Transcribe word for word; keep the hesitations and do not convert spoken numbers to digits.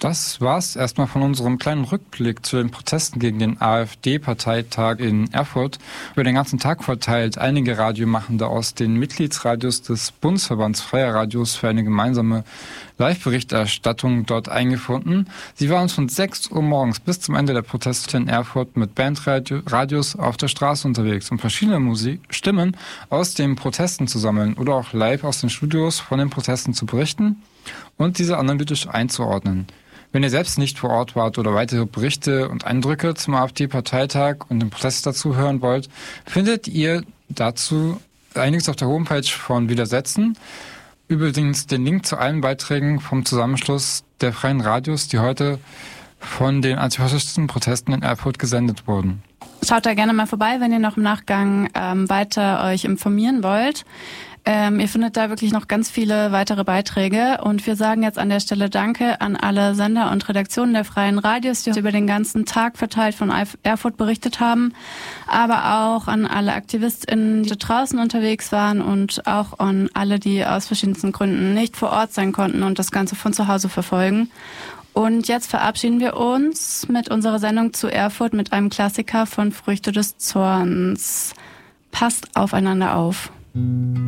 Das war's erstmal von unserem kleinen Rückblick zu den Protesten gegen den AfD-Parteitag in Erfurt. Über den ganzen Tag verteilt einige Radiomachende aus den Mitgliedsradios des Bundesverbands Freier Radios für eine gemeinsame Live-Berichterstattung dort eingefunden. Sie waren von sechs Uhr morgens bis zum Ende der Proteste in Erfurt mit Bandradios auf der Straße unterwegs, um verschiedene Musik Stimmen aus den Protesten zu sammeln oder auch live aus den Studios von den Protesten zu berichten und diese analytisch einzuordnen. Wenn ihr selbst nicht vor Ort wart oder weitere Berichte und Eindrücke zum AfD-Parteitag und den Protest dazu hören wollt, findet ihr dazu einiges auf der Homepage von Widersetzen. Übrigens den Link zu allen Beiträgen vom Zusammenschluss der Freien Radios, die heute von den antifaschistischen Protesten in Erfurt gesendet wurden. Schaut da gerne mal vorbei, wenn ihr noch im Nachgang ähm, weiter euch informieren wollt. Ähm, ihr findet da wirklich noch ganz viele weitere Beiträge und wir sagen jetzt an der Stelle Danke an alle Sender und Redaktionen der Freien Radios, die über den ganzen Tag verteilt von Erfurt berichtet haben, aber auch an alle AktivistInnen, die draußen unterwegs waren und auch an alle, die aus verschiedensten Gründen nicht vor Ort sein konnten und das Ganze von zu Hause verfolgen. Und jetzt verabschieden wir uns mit unserer Sendung zu Erfurt mit einem Klassiker von Früchte des Zorns. Passt aufeinander auf.